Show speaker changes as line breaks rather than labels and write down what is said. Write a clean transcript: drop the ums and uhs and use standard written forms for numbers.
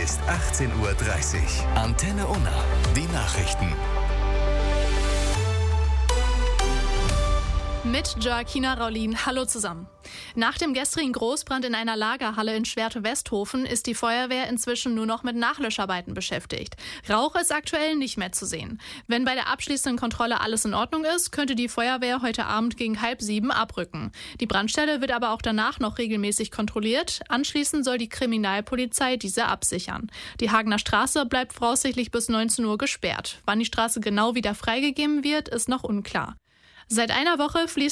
ist 18:30 Uhr. Antenne Unna. Die Nachrichten.
Mit Joaquina Raulin. Hallo zusammen. Nach dem gestrigen Großbrand in einer Lagerhalle in Schwerte-Westhofen ist die Feuerwehr inzwischen nur noch mit Nachlöscharbeiten beschäftigt. Rauch ist aktuell nicht mehr zu sehen. Wenn bei der abschließenden Kontrolle alles in Ordnung ist, könnte die Feuerwehr heute Abend gegen 6:30 abrücken. Die Brandstelle wird aber auch danach noch regelmäßig kontrolliert. Anschließend soll die Kriminalpolizei diese absichern. Die Hagener Straße bleibt voraussichtlich bis 19 Uhr gesperrt. Wann die Straße genau wieder freigegeben wird, ist noch unklar. Seit einer Woche fließt